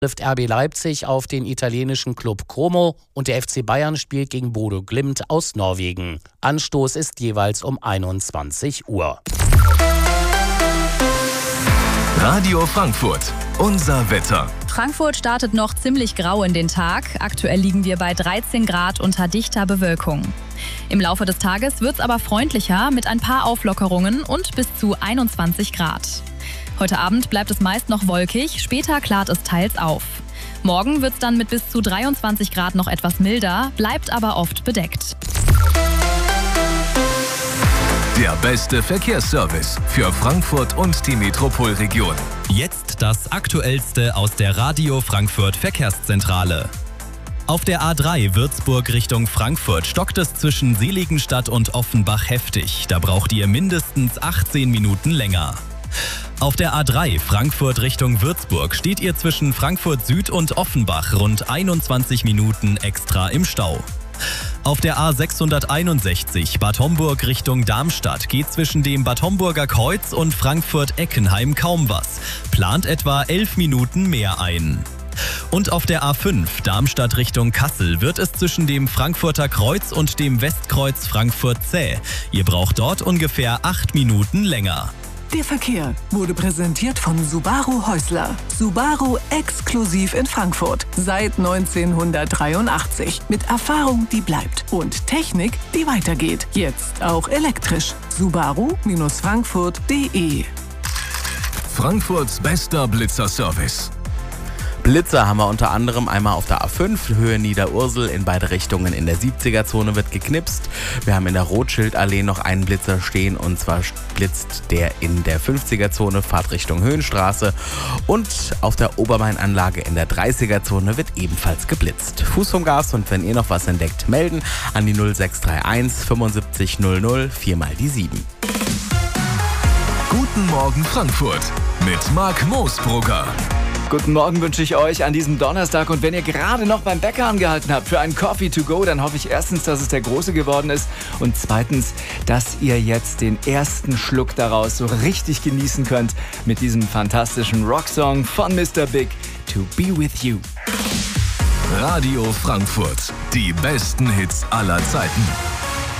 Trifft RB Leipzig auf den italienischen Club Como und der FC Bayern spielt gegen Bodø Glimt aus Norwegen. Anstoß ist jeweils um 21 Uhr. Radio Frankfurt, unser Wetter. Frankfurt startet noch ziemlich grau in den Tag. Aktuell liegen wir bei 13 Grad unter dichter Bewölkung. Im Laufe des Tages wird es aber freundlicher mit ein paar Auflockerungen und bis zu 21 Grad. Heute Abend bleibt es meist noch wolkig, später klart es teils auf. Morgen wird es dann mit bis zu 23 Grad noch etwas milder, bleibt aber oft bedeckt. Der beste Verkehrsservice für Frankfurt und die Metropolregion. Jetzt das Aktuellste aus der Radio Frankfurt Verkehrszentrale. Auf der A3 Würzburg Richtung Frankfurt stockt es zwischen Seligenstadt und Offenbach heftig. Da braucht ihr mindestens 18 Minuten länger. Auf der A3 Frankfurt Richtung Würzburg steht ihr zwischen Frankfurt Süd und Offenbach rund 21 Minuten extra im Stau. Auf der A661 Bad Homburg Richtung Darmstadt geht zwischen dem Bad Homburger Kreuz und Frankfurt-Eckenheim kaum was. Plant etwa 11 Minuten mehr ein. Und auf der A5 Darmstadt Richtung Kassel wird es zwischen dem Frankfurter Kreuz und dem Westkreuz Frankfurt zäh. Ihr braucht dort ungefähr 8 Minuten länger. Der Verkehr wurde präsentiert von Subaru Häusler. Subaru exklusiv in Frankfurt. Seit 1983. Mit Erfahrung, die bleibt. Und Technik, die weitergeht. Jetzt auch elektrisch. Subaru-Frankfurt.de. Frankfurts bester Blitzer-Service. Blitzer haben wir unter anderem einmal auf der A5, Höhe Niederursel, in beide Richtungen in der 70er-Zone wird geknipst. Wir haben in der Rothschildallee noch einen Blitzer stehen und zwar blitzt der in der 50er-Zone, Fahrtrichtung Höhenstraße. Und auf der Obermain-Anlage in der 30er-Zone wird ebenfalls geblitzt. Fuß vom Gas und wenn ihr noch was entdeckt, melden an die 0631 75 00 4 mal die 7. Guten Morgen Frankfurt mit Marc Moosbrugger. Guten Morgen wünsche ich euch an diesem Donnerstag und wenn ihr gerade noch beim Bäcker angehalten habt für einen Coffee to go, dann hoffe ich erstens, dass es der große geworden ist und zweitens, dass ihr jetzt den ersten Schluck daraus so richtig genießen könnt mit diesem fantastischen Rocksong von Mr. Big, To Be With You. Radio Frankfurt, die besten Hits aller Zeiten.